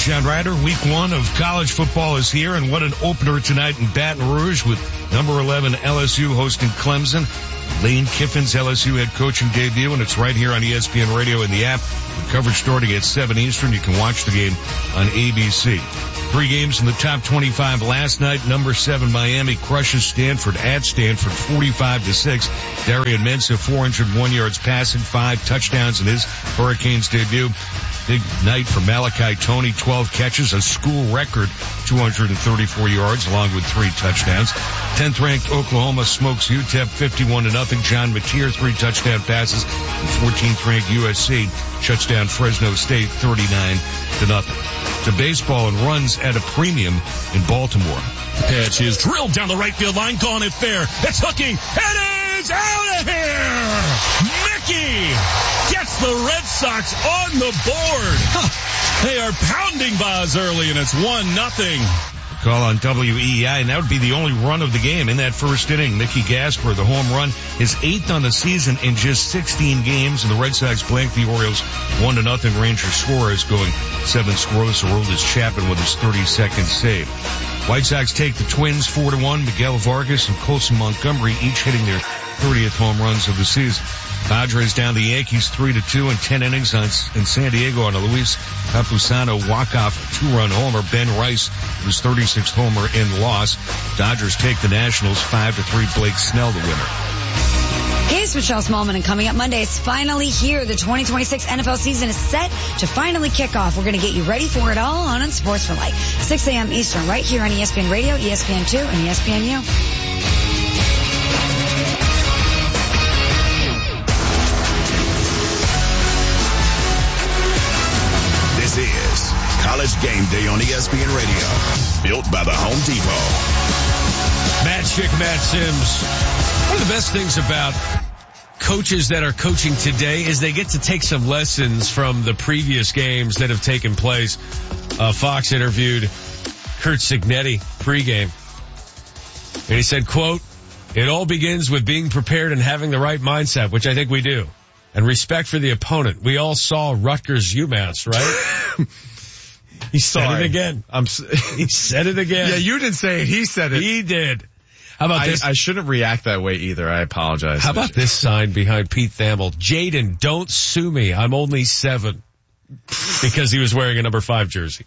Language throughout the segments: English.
John Ryder. Week 1 of college football is here, and what an opener tonight in Baton Rouge with number 11 LSU hosting Clemson. Lane Kiffin's LSU head coaching debut, and it's right here on ESPN Radio and the app. The coverage starting at 7 Eastern. You can watch the game on ABC. 3 games in the top 25 last night. Number 7 Miami crushes Stanford at Stanford 45-6. Darian Mensah 401 yards passing, 5 touchdowns in his Hurricanes debut. Big night for Malachi Toney, 12 catches, a school record 234 yards along with 3 touchdowns. 10th ranked Oklahoma smokes UTEP 51-0. John Mateer 3 touchdown passes. And 14th ranked USC shuts down Fresno State 39-0. To baseball and runs at a premium in Baltimore. Pitch is drilled down the right field line, calling it fair. It's hooking. It is out of here. Mickey gets the Red Sox on the board. They are pounding Baz early, and it's 1-0. Call on WEEI, and that would be the only run of the game in that first inning. Mickey Gasper, the home run, his 8th on the season in just 16 games, and the Red Sox blank the Orioles 1-0. Ranger Suarez going 7 scoreless. Aroldis Chapman with his 32nd save. White Sox take the Twins 4-1. Miguel Vargas and Colson Montgomery each hitting their 30th home runs of the season. Padres down the Yankees 3-2 in 10 innings in San Diego on a Luis Campusano walk-off 2-run homer. Ben Rice, his 36th homer in loss. Dodgers take the Nationals 5-3. Blake Snell the winner. Hey, it's Michelle Smallman, and coming up Monday, it's finally here. The 2026 NFL season is set to finally kick off. We're going to get you ready for it all on Sports for Life. 6 a.m. Eastern, right here on ESPN Radio, ESPN2, and ESPNU. This is College Game Day on ESPN Radio, built by the Home Depot. Matt Schick, Matt Sims. One of the best things about coaches that are coaching today is they get to take some lessons from the previous games that have taken place. Fox interviewed Curt Cignetti pregame, and he said, quote, "It all begins with being prepared and having the right mindset," which I think we do, and respect for the opponent. We all saw Rutgers UMass, right? He said it again. He said it again. Yeah, you didn't say it. He said it. He did. How about this? I shouldn't react that way either. I apologize. How about this sign behind Pete Thamel? Jaden, don't sue me. I'm only 7. Because he was wearing a number 5 jersey.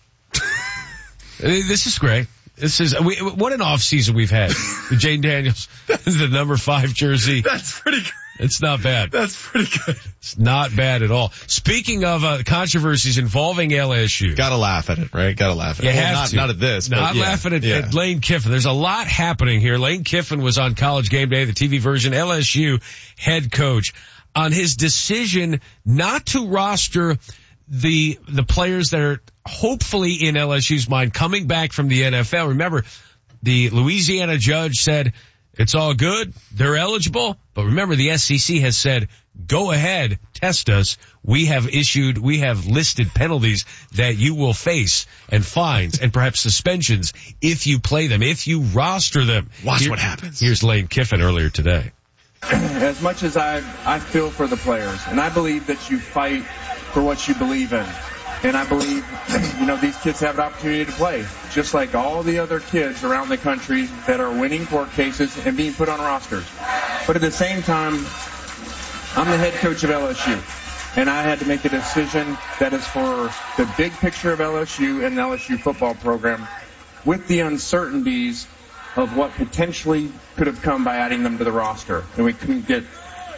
This is great. What an off season we've had. Jaden Daniels, the number 5 jersey. That's pretty good. It's not bad. That's pretty good. It's not bad at all. Speaking of controversies involving LSU. Gotta laugh at it, right? Gotta laugh at it. You have to. Not at this. Not laughing at Lane Kiffin. There's a lot happening here. Lane Kiffin was on College Game Day, the TV version, LSU head coach, on his decision not to roster the players that are hopefully in LSU's mind coming back from the NFL. Remember, the Louisiana judge said, it's all good. They're eligible. But remember, the SEC has said, go ahead, test us. We have listed penalties that you will face and fines and perhaps suspensions if you play them, if you roster them. Watch what happens. Here's Lane Kiffin earlier today. As much as I feel for the players, and I believe that you fight for what you believe in. And I believe, these kids have an opportunity to play, just like all the other kids around the country that are winning court cases and being put on rosters. But at the same time, I'm the head coach of LSU, and I had to make a decision that is for the big picture of LSU and the LSU football program, with the uncertainties of what potentially could have come by adding them to the roster. And we couldn't get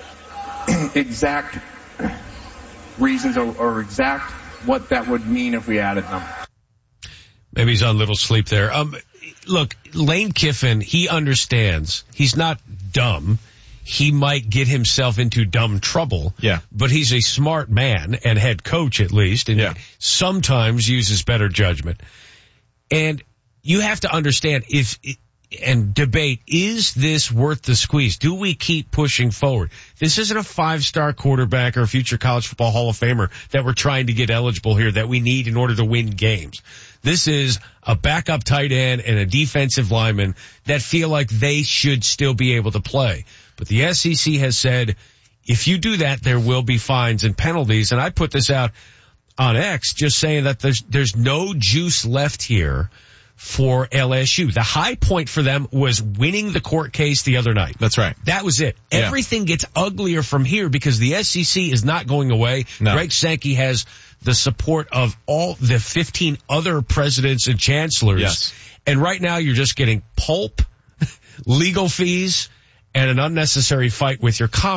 exact reasons or exact what that would mean if we added them. Maybe he's on little sleep there. Look, Lane Kiffin, he understands. He's not dumb. He might get himself into dumb trouble. Yeah. But he's a smart man and head coach at least, and sometimes uses better judgment. And you have to understand and debate, is this worth the squeeze? Do we keep pushing forward? This isn't a 5-star quarterback or a future college football Hall of Famer that we're trying to get eligible here that we need in order to win games. This is a backup tight end and a defensive lineman that feel like they should still be able to play. But the SEC has said, if you do that, there will be fines and penalties. And I put this out. on X just saying that there's no juice left here for LSU. The high point for them was winning the court case the other night. That's right. That was it. Yeah. Everything gets uglier from here because the SEC is not going away. No. Greg Sankey has the support of all the 15 other presidents and chancellors. Yes. And right now you're just getting pulp, legal fees, and an unnecessary fight with your conference.